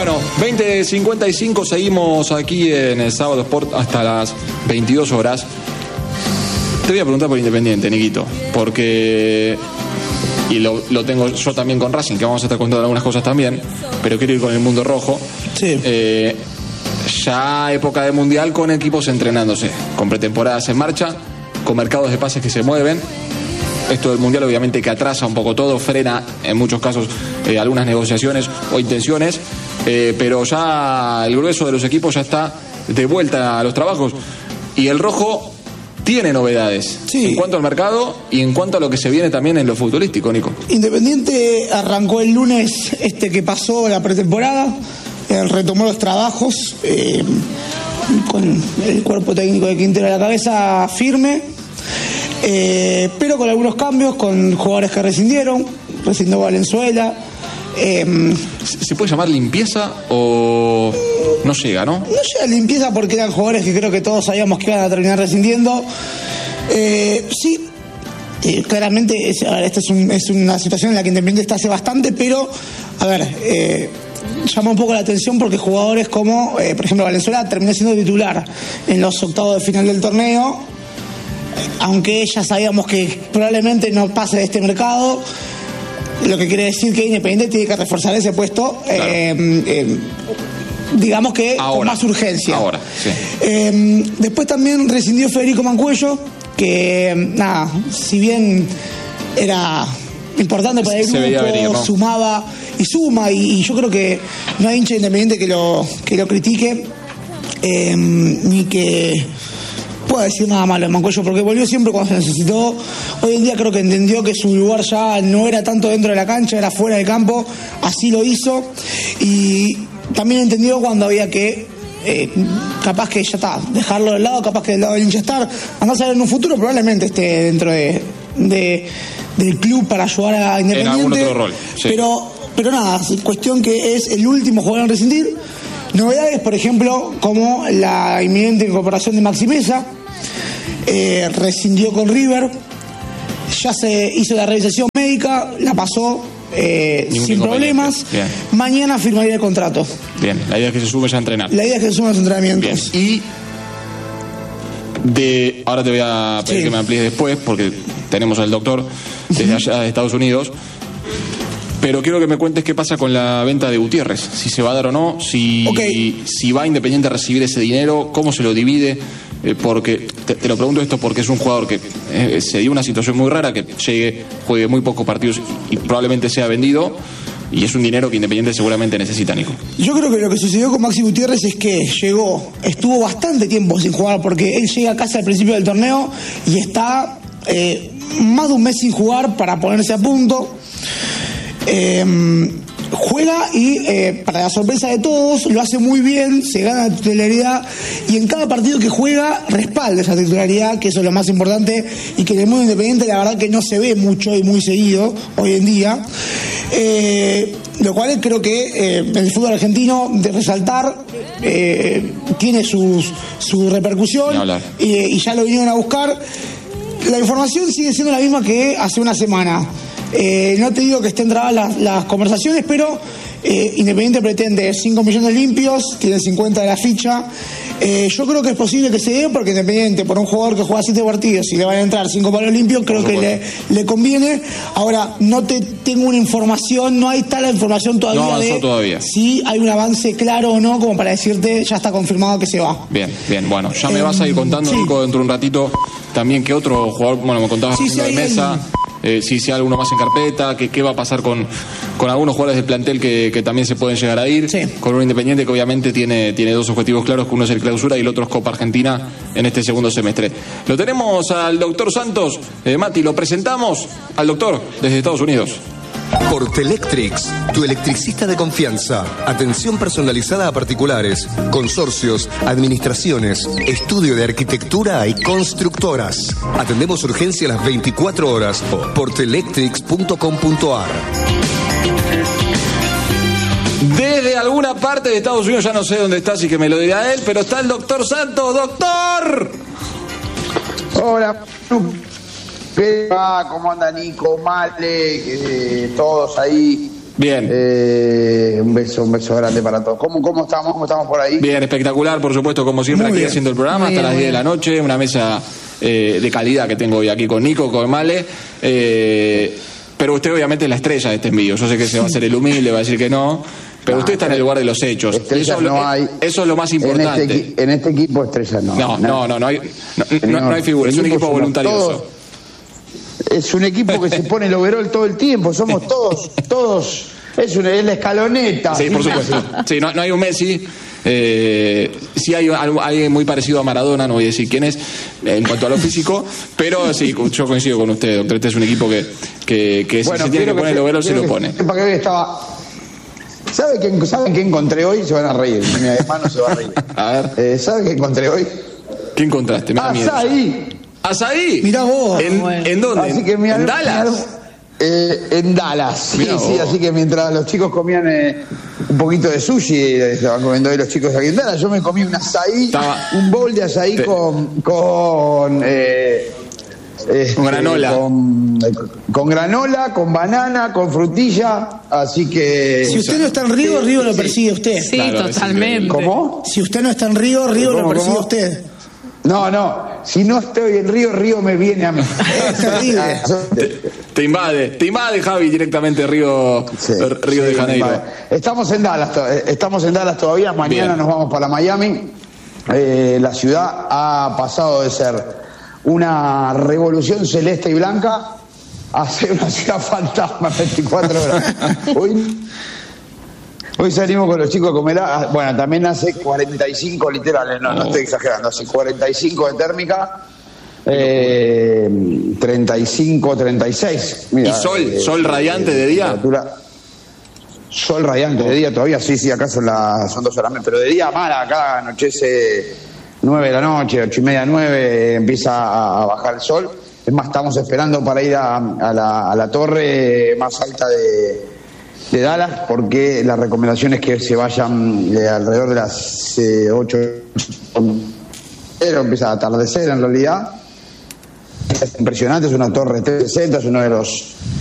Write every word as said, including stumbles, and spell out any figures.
Bueno, veinte cincuenta y cinco, seguimos aquí en el Sábado Sport hasta las veintidós horas. Te voy a preguntar por Independiente, Niquito, porque... y lo, lo tengo yo también con Racing, que vamos a estar contando algunas cosas también, pero quiero ir con el mundo rojo. Sí. Eh, ya época de Mundial con equipos entrenándose, con pretemporadas en marcha, con mercados de pases que se mueven. Esto del Mundial obviamente que atrasa un poco todo, frena en muchos casos eh, algunas negociaciones o intenciones, eh, pero ya el grueso de los equipos ya está de vuelta a los trabajos. Y el rojo tiene novedades, sí, en cuanto al mercado y en cuanto a lo que se viene también en lo futbolístico, Nico. Independiente arrancó el lunes este que pasó la pretemporada, eh, retomó los trabajos eh, con el cuerpo técnico de Quintero a la cabeza firme, eh, pero con algunos cambios, con jugadores que rescindieron, rescindió Valenzuela. Eh, ¿Se puede llamar limpieza o no llega, no? No llega limpieza porque eran jugadores que creo que todos sabíamos que iban a terminar rescindiendo. Eh, sí, eh, claramente es, a ver, esta es, un, es una situación en la que Independiente está hace bastante, pero a ver, eh, llama un poco la atención porque jugadores como, eh, por ejemplo, Valenzuela terminó siendo titular en los octavos de final del torneo, aunque ya sabíamos que probablemente no pase de este mercado. Lo que quiere decir que Independiente tiene que reforzar ese puesto, claro. eh, eh, digamos que ahora, con más urgencia. Ahora, sí. Eh, después también rescindió Federico Mancuello, que nada, si bien era importante para el Se grupo, venir, ¿no? sumaba y suma, y, y yo creo que no hay hincha Independiente que lo, que lo critique, eh, ni que puedo decir nada malo de Mancuello, porque volvió siempre cuando se necesitó. Hoy en día creo que entendió que su lugar ya no era tanto dentro de la cancha, era fuera del campo, así lo hizo, y también entendió cuando había que eh, capaz que ya está, dejarlo de lado, capaz que del lado del hincha estar, andás a ver en un futuro probablemente esté dentro de, de del club para ayudar a Independiente, en algún otro rol, sí. pero, pero nada, cuestión que es el último jugador en rescindir. Novedades, por ejemplo, como la inminente incorporación de Maxi Meza, eh, rescindió con River, ya se hizo la revisación médica, la pasó eh, sin problemas. Bien. Mañana firmaría el contrato. Bien, la idea es que se sume ya a entrenar. La idea es que se sume a los entrenamientos. Bien. Y de ahora te voy a pedir sí. que me amplíes después, porque tenemos al doctor desde allá de Estados Unidos. Pero quiero que me cuentes qué pasa con la venta de Gutiérrez, si se va a dar o no, si, okay. si va Independiente a recibir ese dinero, cómo se lo divide, eh, porque te, te lo pregunto esto porque es un jugador que eh, se dio una situación muy rara, que llegue, juegue muy pocos partidos y, y probablemente sea vendido, y es un dinero que Independiente seguramente necesita, Nico. Yo creo que lo que sucedió con Maxi Gutiérrez es que llegó, estuvo bastante tiempo sin jugar, porque él llega casi al principio del torneo y está eh, más de un mes sin jugar para ponerse a punto. Eh, juega y eh, para la sorpresa de todos lo hace muy bien, se gana la titularidad y en cada partido que juega respalda esa titularidad, que eso es lo más importante y que en el mundo Independiente la verdad que no se ve mucho y muy seguido hoy en día, eh, lo cual creo que eh, en el fútbol argentino de resaltar eh, tiene sus, su repercusión y, y ya lo vinieron a buscar. La información sigue siendo la misma que hace una semana. Eh, no te digo que estén trabadas las, las conversaciones, pero eh, Independiente pretende cinco millones limpios, tiene cincuenta de la ficha. Eh, yo creo que es posible que se dé, porque Independiente, por un jugador que juega siete partidos y le van a entrar cinco palos limpios, creo que le, le conviene. Ahora, no te tengo una información, no hay tal información todavía. No avanzó de todavía. Si hay un avance claro o no, como para decirte, ya está confirmado que se va. Bien, bien, bueno, ya me eh, vas a ir contando, sí. Nico, dentro de un ratito, también que otro jugador, bueno, me contabas sí, sí, de Mesa. Eh, si si hay alguno más en carpeta, que qué va a pasar con, con algunos jugadores del plantel que, que también se pueden llegar a ir, sí. Con un Independiente que obviamente tiene, tiene dos objetivos claros, que uno es el clausura y el otro es Copa Argentina en este segundo semestre. Lo tenemos al doctor Santos, eh, Mati, lo presentamos al doctor desde Estados Unidos. Portelectrics, tu electricista de confianza. Atención personalizada a particulares, consorcios, administraciones, estudio de arquitectura y constructoras. Atendemos urgencia a las veinticuatro horas. portelectrics punto com punto a r. Desde alguna parte de Estados Unidos, ya no sé dónde está, así que me lo dirá él, pero está el doctor Santos. ¡Doctor! Hola. ¿Qué va? ¿Cómo anda Nico, Male? Eh, todos ahí. Bien. Eh, un beso, un beso grande para todos. ¿Cómo, cómo estamos? ¿Cómo estamos por ahí? Bien, espectacular, por supuesto, como siempre, Muy aquí bien. haciendo el programa Muy hasta bien, las muy diez de la noche, una mesa eh, de calidad que tengo hoy aquí con Nico, con Male. Eh, pero usted obviamente es la estrella de este envío. Yo sé que se va a hacer el humilde, va a decir que no, pero No, usted está en el lugar de los hechos. Estrellas Eso, es lo- no hay. eso es lo más importante. En este, equi- en este equipo estrellas no. No, no, no, no hay, no, no- no hay figura, es un El equipo somos voluntarioso. todos- es un equipo que se pone el overall todo el tiempo, somos todos, todos, es, una, es la escaloneta. Sí, por supuesto. Sí, no, no hay un Messi. Eh, sí hay algo hay muy parecido a Maradona, no voy a decir quién es en cuanto a lo físico, pero sí, yo coincido con usted, doctor. Este es un equipo que, que, que Bueno, si se tiene que quiero poner el overall, se quiero lo que pone. sepa que hoy estaba... ¿Sabe qué, ¿Sabe qué encontré hoy? Se van a reír, mi hermano se va a reír. A ver, Eh, ¿Sabe qué encontré hoy? ¿qué encontraste? Me da miedo. Azaí. ¿Azaí? Mirá vos. ¿En, Bueno. ¿en dónde? Así que mi ¿En al- Dallas? mi al- eh, en Dallas, sí, Mirá sí, vos. así que mientras los chicos comían eh, un poquito de sushi, eh, estaban comiendo hoy los chicos aquí en Dallas, yo me comí un azaí, Estaba- un bowl de azaí Te- con... con eh, este, Con granola. Con, eh, con granola, con banana, con frutilla, así que... Si usted no está en Río, Río lo persigue a usted. Sí, Claro, es totalmente. ¿Cómo? Si usted no está en Río, Río lo ¿Cómo, persigue a cómo? usted. No, no, si no estoy en Río, Río me viene a mí. Es terrible. Te, te invade, te invade Javi directamente Río, Sí, Río de sí, Janeiro. vale. Estamos en Dallas, to- eh, estamos en Dallas todavía. Mañana Bien. nos vamos para Miami. Eh, la ciudad ha pasado de ser una revolución celeste y blanca a ser una ciudad fantasma veinticuatro horas. Hoy, hoy salimos con los chicos a comer. a- Bueno, también hace cuarenta y cinco literales, no, no estoy exagerando, hace cuarenta y cinco de térmica. Eh, treinta y cinco, treinta y seis. Mira, ¿Y sol? eh, ¿Sol radiante de día? temperatura- Sol radiante de día todavía, sí, sí, acá son, las, son dos horas, pero de día mal, acá anochece nueve de la noche, ocho y media, nueve, empieza a, a bajar el sol. Es más, estamos esperando para ir a, a la, a la torre más alta de, de Dallas, porque la recomendación es que se vayan eh, alrededor de las eh, ocho, pero empieza a atardecer en realidad. Es impresionante, es una torre trescientos sesenta, es uno de los